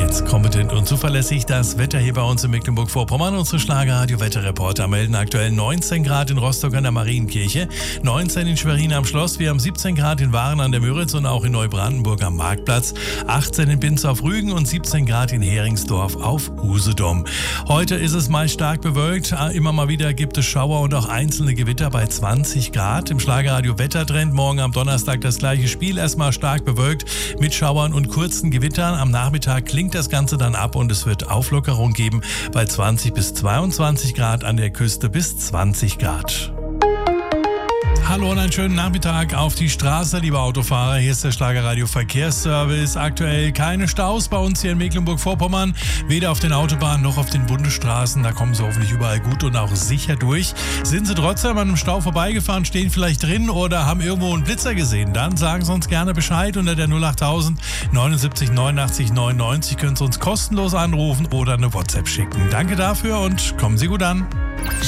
stets kompetent und zuverlässig das Wetter hier bei uns in Mecklenburg-Vorpommern. Unsere Schlagerradio-Wetterreporter melden aktuell 19 Grad in Rostock an der Marienkirche, 19 in Schwerin am Schloss, wir haben 17 Grad in Waren an der Müritz und auch in Neubrandenburg am Marktplatz, 18 in Binz auf Rügen und 17 Grad in Heringsdorf auf Usedom. Heute ist es meist stark bewölkt, immer mal wieder gibt es Schauer und auch einzelne Gewitter bei 20 Grad. Im Schlagerradio-Wettertrend morgen am Donnerstag das gleiche Spiel, erstmal stark bewölkt mit Schauern und kurzen Gewittern. Am Nachmittag klingt das Ganze dann ab und es wird Auflockerung geben bei 20 bis 22 Grad, an der Küste bis 20 Grad. Hallo und einen schönen Nachmittag auf die Straße, liebe Autofahrer. Hier ist der Schlagerradio Verkehrsservice. Aktuell keine Staus bei uns hier in Mecklenburg-Vorpommern, weder auf den Autobahnen noch auf den Bundesstraßen. Da kommen Sie hoffentlich überall gut und auch sicher durch. Sind Sie trotzdem an einem Stau vorbeigefahren, stehen vielleicht drin oder haben irgendwo einen Blitzer gesehen? Dann sagen Sie uns gerne Bescheid unter der 08000 79 89 99. Können Sie uns kostenlos anrufen oder eine WhatsApp schicken. Danke dafür und kommen Sie gut an.